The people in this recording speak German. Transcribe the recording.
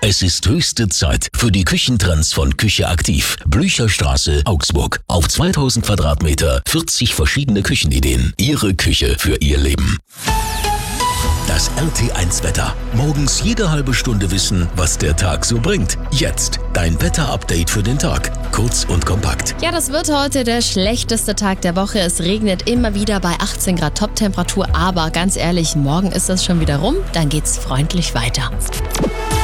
Es ist höchste Zeit für die Küchentrends von Küche Aktiv. Blücherstraße, Augsburg. Auf 2000 Quadratmeter, 40 verschiedene Küchenideen. Ihre Küche für Ihr Leben. Das RT1-Wetter. Morgens jede halbe Stunde wissen, was der Tag so bringt. Jetzt dein Wetter-Update für den Tag. Kurz und kompakt. Ja, das wird heute der schlechteste Tag der Woche. Es regnet immer wieder bei 18 Grad Toptemperatur. Aber ganz ehrlich, morgen ist das schon wieder rum. Dann geht's freundlich weiter.